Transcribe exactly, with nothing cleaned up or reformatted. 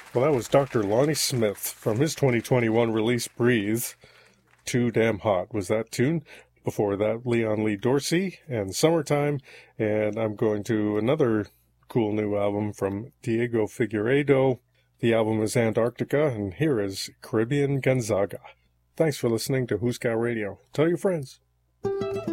Well, that was Doctor Lonnie Smith from his twenty twenty-one release, Breathe. Too Damn Hot was that tune. Before that, Leon Lee Dorsey and Summertime. And I'm going to another cool new album from Diego Figueiredo. The album is Antarctica, and here is Caribbean Gonzaga. Thanks for listening to Who's Got Radio. Tell your friends.